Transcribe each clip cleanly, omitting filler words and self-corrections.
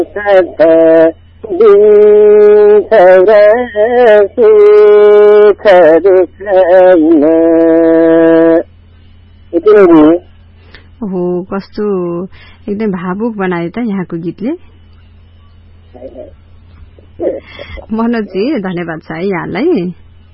हो कस्तो एकदम भावुक बनायो त यहाँको गीतले। मनोजी धन्यवाद छ है यहाँलाई।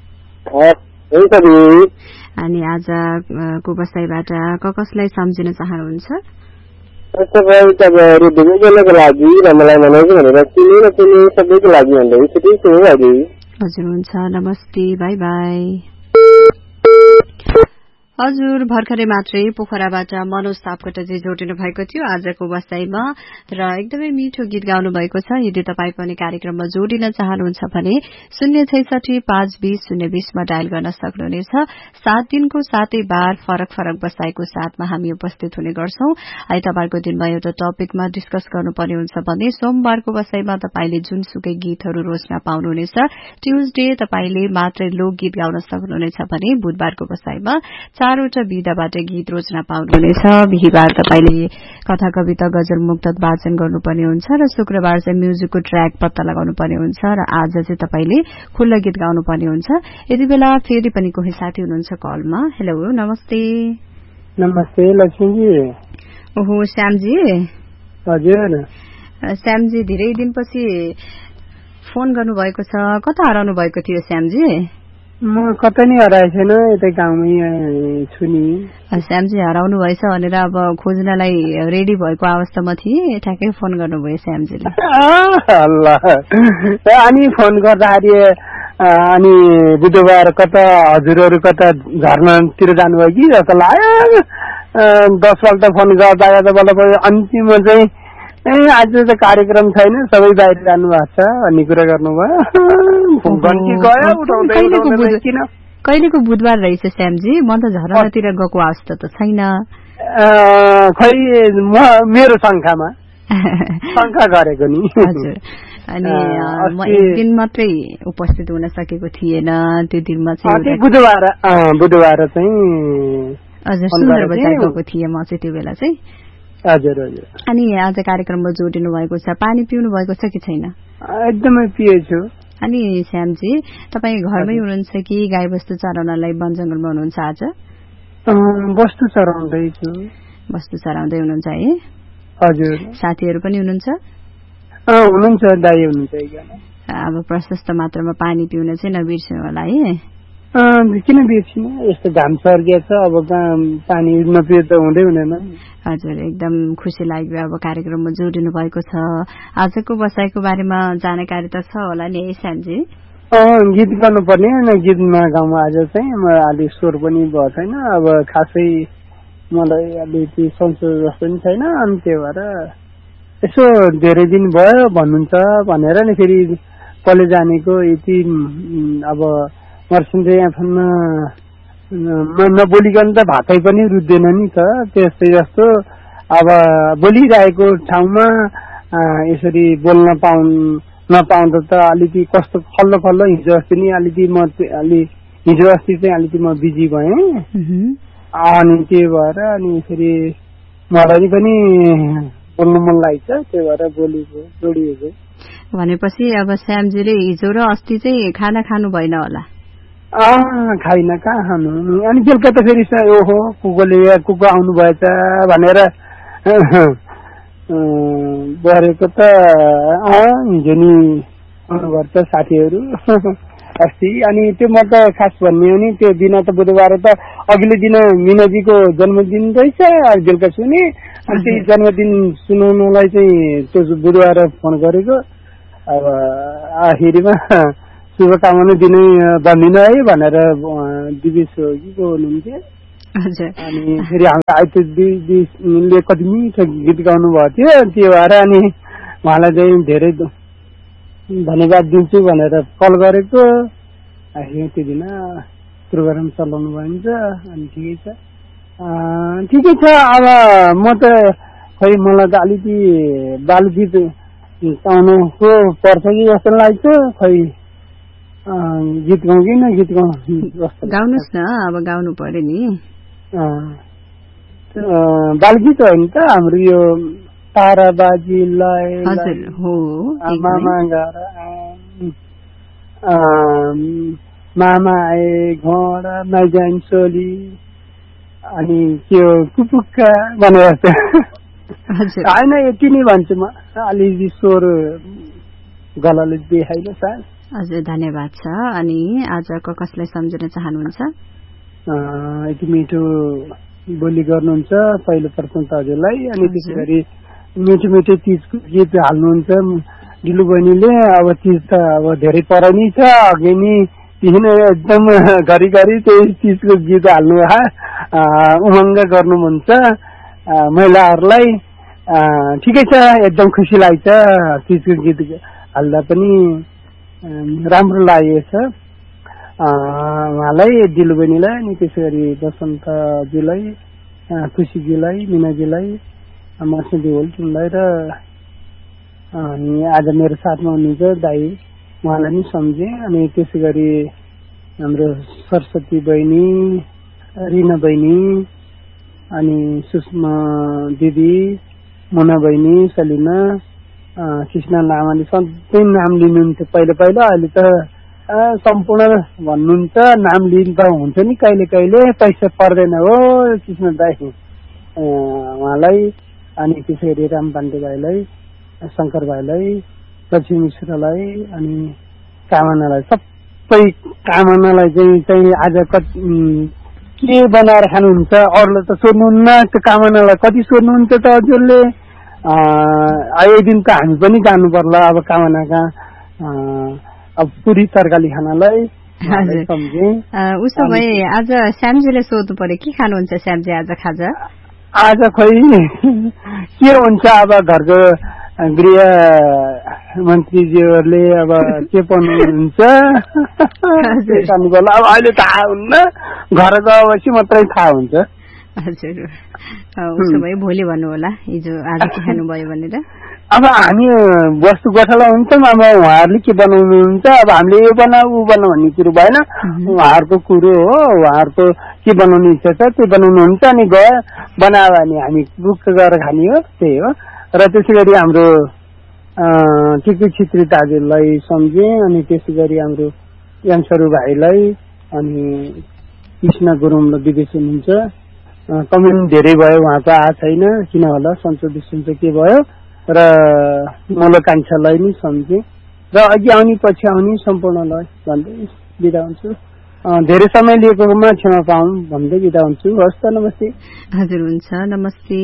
अनि आजको बसाइबाट कसलाई सम्झिन चाहनुहुन्छ? तपाईँहरू दुवैजनाको लागि र मलाई मनोज भनेर चिने र चिने सबैको लागि भन्दै छुट्टी छु हजुर। हजुर हुन्छ, नमस्ते, बाई बाई। हजुर भर्खरै मात्रै पोखराबाट मनोज सापकोटाजी जोडिनु भएको थियो आजको बसाइमा र एकदमै मिठो गीत गाउनु भएको छ। यदि तपाईँ पनि कार्यक्रममा जोडिन चाहनुहुन्छ भने 066-520-020 मा डायल गर्न सक्नुहुनेछ। 7 दिनको 7 बार फरक फरक बसाइको साथमा हामी उपस्थित हुने गर्छौं। आइतबारको दिनमा एउटा टपिकमा डिस्कस गर्नुपर्ने हुन्छ भने सोमबारको बसाइमा तपाईले जुनसुकै गीतहरू रोज्न पाउनुहुनेछ। ट्युजडे तपाईले मात्रै लोकगीत गाउन सक्नुहुनेछ भने बुधबारको बसाइमा 4वटा विधाबाट गीत रोज्न पाउनुहुनेछ। बिहीबार तपाईले कथा कविता गजल मुक्तक वाचन गर्नुपर्ने हुन्छ र शुक्रबार चाहिँ म्युजिकको ट्र्याक पत्ता लगाउनु पर्ने हुन्छ र आज चाहिँ तपाईले खुल्ला गीत गाउनु पर्ने हुन्छ। यति बेला फेरि पनि कोही साथी हुनुहुन्छ कलमा। हेलो नमस्ते। नमस्ते लक्ष्मीजी। ओहो श्यामजी। हजुर श्यामजी धेरै दिनपछि फोन गर्नुभएको छ, कता हराउनु भएको थियो श्यामजी? म कतै नै हराएको छैन, यतै गाउँमै छु नि। श्यामजी हराउनु भएछ भनेर अब खोज्नलाई रेडी भएको अवस्थामा थिए, ठ्याक्कै फोन गर्नुभयो श्यामजीले। अनि फोन गर्दाखेरि अनि बुधबार कता हजुरहरू कता झर्नातिर जानुभयो कि जस्तो लाग्यो। 10 पल्ट फोन गर्दा गर्दा अन्तिममा चाहिँ आज त कार्यक्रम छैन, सबै बाहिर जानु भएको छ भन्ने कुरा गर्नुभयो। कहिलेको बुधबार रहेछ श्यामजी? म त झरनातिर गएको अवस्था त छैन। खै मेरो शङ्खामा शङ्का गरेको नि। हजुर अनि म एक दिन मात्रै उपस्थित हुन सकेको थिएन, त्यो दिनमा चाहिँ बुधबार चाहिँ हजुर सुन्दर बजार गएको थिएँ म चाहिँ त्यो बेला चाहिँ। हजुर हजुर। अनि आज कार्यक्रममा जोडिनु भएको छ, पानी पिउनु भएको छ कि छैन? एकदमै पिएछु। अनि श्यामजी तपाईँ घरमै हुनुहुन्छ कि गाईबस्तु चराउनलाई वन जंगलमा हुनुहुन्छ आज? वस्तु चराउँदैछु। वस्तु चराउँदै हुनुहुन्छ है? हजुर। साथीहरू पनि हुनुहुन्छ? हुनुहुन्छ, दाइ हुनुहुन्छ एकजना। अब प्रशस्त मात्रामा पानी पिउन चाहिँ नबिर्सिनु होला है। किन बिर्सिनु, यस्तो घाम सर्किया छ, अब पानी नपिए त हुँदै हुँदैन। हजुर एकदम खुसी लाग्यो अब कार्यक्रममा जोडिनु भएको छ। आजको बसाइको बारेमा जानकारी त छ होला नि श्यामजी? गीत गर्नुपर्ने होइन, गीतमा गाउँमा आज चाहिँ अलि स्वर पनि भएको छैन, अब खासै मलाई अलिकति सन्चो जस्तो पनि छैन। अनि त्यही भएर यसो धेरै दिन भयो भन्नुहुन्छ भनेर नि फेरि कलेज जानेको यति अब मर्सिन चाहिँ एफएममा नबोलिकन त भातै पनि रुच्दैन नि त, त्यस्तै जस्तो अब बोलिरहेको ठाउँमा यसरी बोल्न नपाउँदा त अलिकति कस्तो खल्लो खल्लो। हिजो अस्ति नि हिजो अस्ति चाहिँ अलिकति म बिजी भएँ, अनि त्यही भएर अनि फेरि मलाई पनि बोल्नु मन लाग्छ, त्यही भएर बोलेको जोडिएको। भनेपछि अब श्यामजीले हिजो र अस्ति चाहिँ खाना खानु भएन होला? खाइन, कहाँ खानु। अनि बेलुका त फेरि ओहो कुको आउनु भएछ भनेर गरेको त हिजो नि आउनुपर्छ साथीहरू अस्ति। अनि त्यो म त खास भन्ने हो नि, त्यो दिन त बुधबार त अघिल्लो दिन मिनाजीको जन्मदिन रहेछ, बेलुका सुने। अनि त्यही जन्मदिन सुनाउनलाई चाहिँ त्यो बुधबार फोन गरेको। अब आखिरीमा शुभकामना दिनै भनिदिनु है भनेर दिवेश हो कि को हुनुहुन्थ्यो। अनि फेरि हाम्रो आइतले कति मिठो गीत गाउनु भएको थियो, त्यो भएर अनि उहाँलाई चाहिँ धेरै धन्यवाद दिन्छु भनेर कल गरेको। त्यो दिन प्रोग्राम चलाउनु भइन्छ। अनि ठिकै छ। अब म त खै मलाई त अलिकति बालगीत गाउनुको पर्छ कि जस्तो लाग्छ। खै गीत गाउँ कि गीत गाउँ जस्तो। गाउनुहोस् न, अब गाउनु पर्यो नि। बालगीत होइन त, हाम्रो यो तारा बाजीलाई हजुर हो मामा घर मामा आए घोडा नजाइन सोली अनि के हो कुपुक्का भनेर होइन यति नै भन्छु म अलिअलि स्वर गलाले देखाइलो सर हजुर धन्यवाद छ। अनि आजको कसलाई सम्झन चाहनुहुन्छ? यति मिठो बोली गर्नुहुन्छ पहिलो प्रथम त हजुरलाई अनि त्यसै गरी मिठो मिठो चिजको गीत हाल्नुहुन्छ दिलु बहिनीले। अब चिज त अब धेरै पर नै छ अघि नै किन एकदम घरिघरि त्यही चिजको गीत हाल्नु उमङ्ग गर्नुहुन्छ महिलाहरूलाई। ठिकै छ एकदम खुसी लाग्छ चिजको गीत हाल्दा पनि राम्रो लागेको छ उहाँलाई दिलु बहिनीलाई अनि त्यसै गरी बसन्तजीलाई खुसीजीलाई मिनाजीलाई मर्सेदी होल्टुनलाई र अनि आज मेरो साथमा हुनुहुन्छ दाई उहाँलाई नि सम्झेँ। अनि त्यसै गरी हाम्रो सरस्वती बहिनी रिना बहिनी अनि सुषमा दिदी मुना बहिनी सलिना कृष्ण लामाले सधैँ नाम लिनुहुन्थ्यो पहिला अहिले त सम्पूर्ण भन्नुहुन्छ नाम लिँदा हुन्छ नि कहिले कहिले पैसा पर्दैन हो कृष्ण दाई उहाँलाई अनि त्यसै गरी राम पाण्डे भाइलाई शङ्कर भाइलाई लक्ष्मी मिश्रलाई अनि कामनालाई सबै कामनालाई चाहिँ आज के बनाएर खानुहुन्छ अरूलाई त सोध्नुहुन्न त्यो कामनालाई कति सोध्नुहुन्छ त हजुरले एक दिन त हामी पनि जानु पर्ला अब कामना कहाँ अब पुरी तरकारी खानालाई सम्झेँ। उसो भए आज श्यामजीले सोध्नु पर्यो के खानुहुन्छ श्यामजी आज खाजा? आज खोइ के हुन्छ अब घरको गृह मन्त्रीज्यूहरूले अब के बनाउनुहुन्छ अब अहिले थाहा हुन्न घर गएपछि मात्रै थाहा हुन्छ। हजुर उसो भए भोलि भन्नु होला हिजो आज के खानुभयो भनेर। अब हामी वस्तु गोठाला हुन्छौँ अब उहाँहरूले के बनाउनुहुन्छ अब हामीले यो बनाऊ ऊ बनाऊ भन्ने कुरो भएन उहाँहरूको कुरो हो उहाँहरूको के बनाउने इच्छा छ त्यो बनाउनुहुन्छ अनि गयो बनायो भने हामी बुक गरेर खाने हो त्यही हो। र त्यसै गरी हाम्रो टिकु छित्री दाजुलाई सम्झेँ अनि त्यसै गरी हाम्रो यामसरू भाइलाई अनि कृष्ण गुरुङलाई विदेश हुनुहुन्छ कमेन्ट धेरै भयो उहाँको आ छैन किन होला संशोधित सुन्छ के भयो र मलकांक्षालाई नि सम्झेँ र अघि आउने पछि आउने सम्पूर्णलाई भन्दै बिदा हुन्छु। धेरै समय लिएकोमा क्षमा पाऊँ भन्दै बिदा हुन्छु। हस् त नमस्ते। हजुर हुन्छ नमस्ते।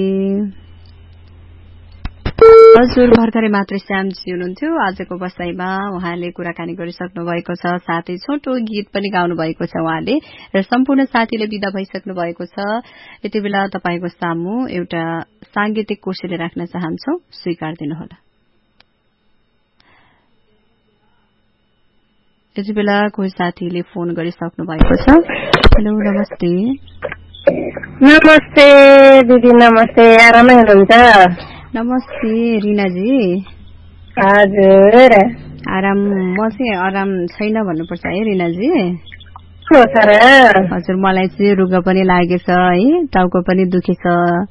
हजुर भर्खरै मात्रै श्यामजी हुनुहुन्थ्यो आजको बसाइमा उहाँले कुराकानी गरिसक्नु भएको छ साथै छोटो गीत पनि गाउनु भएको छ उहाँले र सम्पूर्ण साथीले विदा भइसक्नु भएको छ। यति बेला तपाईको सामु एउटा सांगीतिक कोसेली राख्न चाहन्छौ स्वीकार दिनुहोला। यति बेला कोही साथीले फोन गरिसक्नु भएको छ। हेलो नमस्ते। नमस्ते दिदी नमस्ते आरामै हुनुहुन्छ? नमस्ते रिनाजी। हजुर आराम म चाहिँ आराम छैन भन्नुपर्छ है रिनाजी। हजुर मलाई चाहिँ रुगा पनि लागेछ है टाउको पनि दुखेछ।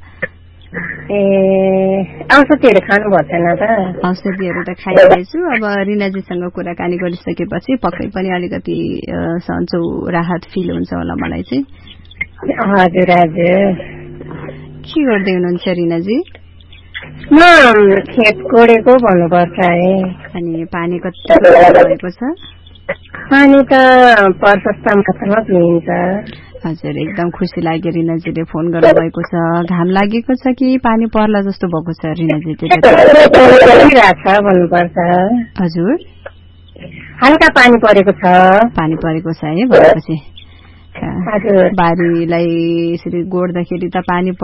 औषधिहरू खानुभएको छैन त? औषधिहरू त खाइरहेछु। अब रिनाजीसँग कुराकानी गरिसकेपछि पक्कै पनि अलिकति सन्चो राहत फिल हुन्छ होला मलाई चाहिँ। हजुर हजुर। के गर्दै हुनुहुन्छ रिनाजी? म खेत कोडेको भन्नुपर्छ है। अनि पानी कति भएको छ? पानी त प्रशस्त मात्रामा पिइन्छ। हजुर एकदम खुसी लाग्यो रिनाजीले फोन गर्नुभएको छ। घाम लागेको छ कि पानी पर्ला जस्तो भएको छ रिनाजीतिर? भन्नुपर्छ। हजुर हल्का पानी परेको छ। पानी परेको छ है भनेपछि बारीलाई यसरी गोड्दाखेरि त पानी